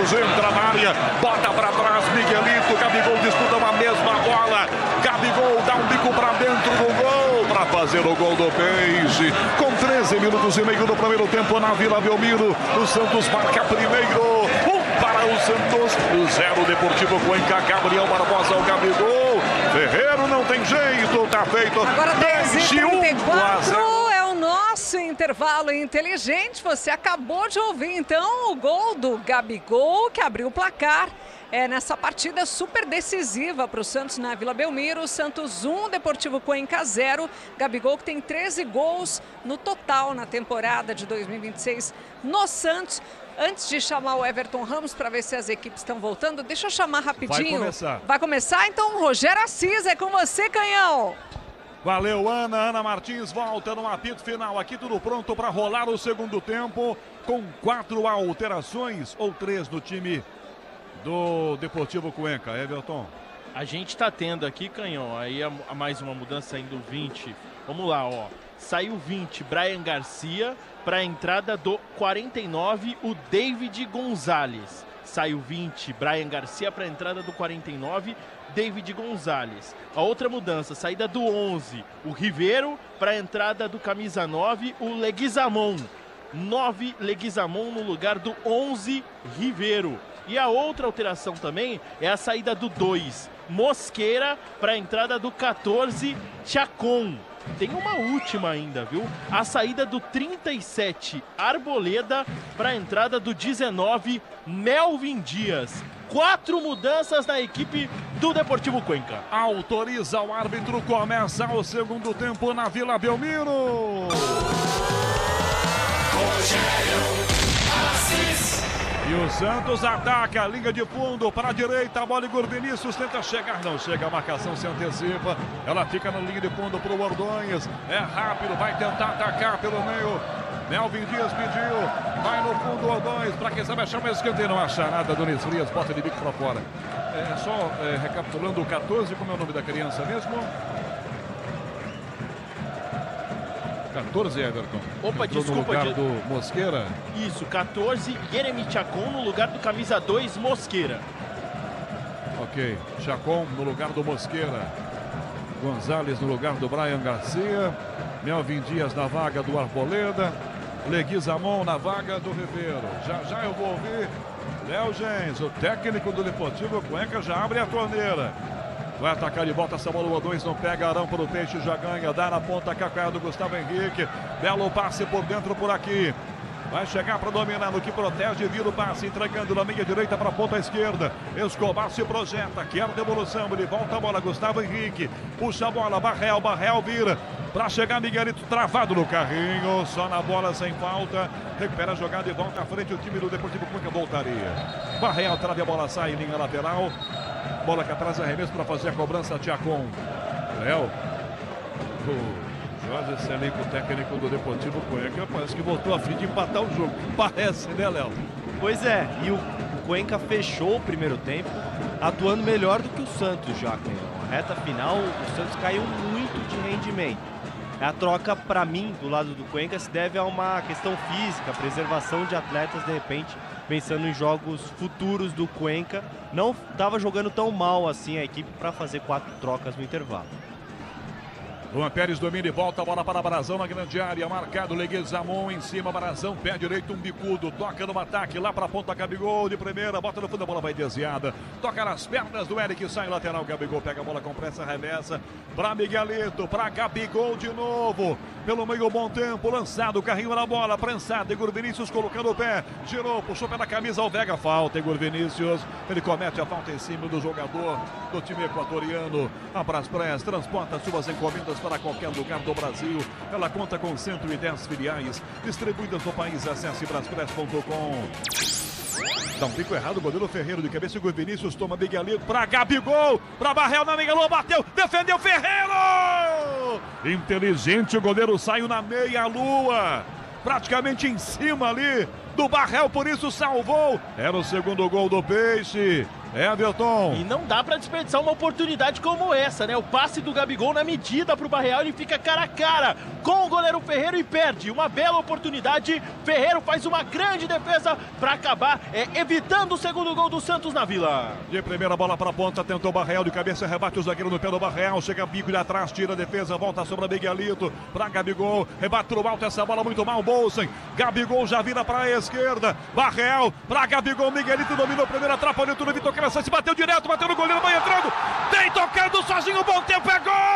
Santos entra na área, bota pra trás, Miguelito, Gabigol disputa uma mesma bola, Gabigol dá um bico pra dentro do gol, pra fazer o gol do Peixe, com 13 minutos e meio do primeiro tempo na Vila Belmiro, o Santos marca primeiro, para o Santos, 0 Deportivo Cuenca, Gabriel Barbosa, o Gabigol, Ferreiro não tem jeito, tá feito. Agora 10h34 1-0. é o nosso intervalo inteligente, você acabou de ouvir então o gol do Gabigol que abriu o placar. Nessa partida super decisiva para o Santos na Vila Belmiro. Santos 1, Deportivo Cuenca 0. Gabigol que tem 13 gols no total na temporada de 2026 no Santos. Antes de chamar o Everton Ramos para ver se as equipes estão voltando, deixa eu chamar rapidinho. Vai começar? Então, Rogério Assis, é com você, Canhão. Valeu, Ana Martins volta no apito final. Aqui tudo pronto para rolar o segundo tempo com 4 alterações ou 3 no time do Deportivo Cuenca. Everton. A gente está tendo aqui, Canhão, aí mais uma mudança saindo 20. Vamos lá, ó. Saiu 20, Brian Garcia, para a entrada do 49, o David Gonzalez. Saiu 20, Brian Garcia, para a entrada do 49, David Gonzalez. A outra mudança, saída do 11, o Ribeiro, para a entrada do camisa 9, o Leguizamon. 9, Leguizamon no lugar do 11, Ribeiro. E a outra alteração também é a saída do 2, Mosqueira, para a entrada do 14, Chacon. Tem uma última ainda, viu? A saída do 37, Arboleda, para a entrada do 19, Melvin Dias. 4 mudanças na equipe do Deportivo Cuenca. Autoriza o árbitro, começa o segundo tempo na Vila Belmiro. E o Santos ataca a linha de fundo para a direita, a bola Igor Vinícius tenta chegar, não chega, a marcação se antecipa, ela fica na linha de fundo para o Ordonhas, é rápido, vai tentar atacar pelo meio, Melvin Dias pediu, vai no fundo o Ordonhas, para quem sabe achar mais escanteio, não achar nada, Donis Frias, bota de bico para fora. Só recapitulando o 14, como é o nome da criança mesmo? 14, Everton. Opa, desculpa. No lugar do Mosqueira. Isso, 14, Jeremy Chacon no lugar do camisa 2, Mosqueira. Ok, Chacon no lugar do Mosqueira. Gonzalez no lugar do Brian Garcia. Melvin Dias na vaga do Arboleda. Leguizamon na vaga do Ribeiro. Já eu vou ouvir Léo Gens, o técnico do Deportivo Cuenca, já abre a torneira. Vai atacar de volta essa bola, o O2 não pega, Arão para o Peixe, já ganha, dá na ponta, Cacá do Gustavo Henrique, belo passe por dentro, por aqui. Vai chegar para dominar no que protege, vira o passe, entregando na meia direita para a ponta esquerda. Escobar se projeta, quer devolução, ele volta a bola, Gustavo Henrique, puxa a bola, Barrel vira. Para chegar, Miguelito travado no carrinho, só na bola, sem falta. Recupera a jogada e volta à frente, o time do Deportivo Cuenca voltaria. Barrel trava a bola, sai em linha lateral. Bola que atrás, arremesso para fazer a cobrança, Chacon. Léo, o Jorge, esse elenco técnico do Deportivo Cuenca, parece que voltou a fim de empatar o jogo. Parece, né, Léo? Pois é, e o Cuenca fechou o primeiro tempo, atuando melhor do que o Santos já. Na reta final, o Santos caiu muito de rendimento. A troca, para mim, do lado do Cuenca, se deve a uma questão física, preservação de atletas, de repente, pensando em jogos futuros do Cuenca. Não estava jogando tão mal assim a equipe para fazer 4 trocas no intervalo. Luan Pérez domina e volta a bola para Barazão na grande área, marcado Leguizamon em cima, Barazão, pé direito, um bicudo, toca no ataque, lá para a ponta, Gabigol de primeira, bota no fundo, a bola vai desviada, toca nas pernas do Eric, sai lateral, Gabigol pega a bola com pressa, remessa, para Miguelito, para Gabigol de novo, pelo meio, bom tempo, lançado, carrinho na bola, prensado, Igor Vinícius colocando o pé, girou, puxou pela camisa, o Vega, falta, Igor Vinícius, ele comete a falta em cima do jogador do time equatoriano, a Braspress transporta suas encomendas para qualquer lugar do Brasil. Ela conta com 110 filiais distribuídas no país. Acesse braspress.com. Dá um pico errado, o goleiro Ferreiro de cabeça, o Vinícius toma Miguelito para Gabigol, para Barrel, na Miguelou, bateu, defendeu Ferreiro! Inteligente, o goleiro saiu na meia-lua, praticamente em cima ali do Barrel, por isso salvou. Era o segundo gol do Peixe. Everton. E não dá para desperdiçar uma oportunidade como essa, né? O passe do Gabigol na medida para o Barreal, ele fica cara a cara com o goleiro Ferreiro e perde. Uma bela oportunidade. Ferreiro faz uma grande defesa para acabar evitando o segundo gol do Santos na Vila. De primeira bola para a ponta, tentou o Barreal de cabeça, rebate o zagueiro no pé do Barreal, chega bico de atrás, tira a defesa, volta sobre Miguelito, para Gabigol, rebate pro alto essa bola muito mal, Bolsen. Gabigol já vira para a esquerda, Barreal para Gabigol, Miguelito dominou a primeira, atrapalhou tudo, Vitor Crescente, bateu direto, bateu no goleiro, vai entrando, tem tocando sozinho, bom tempo, é gol!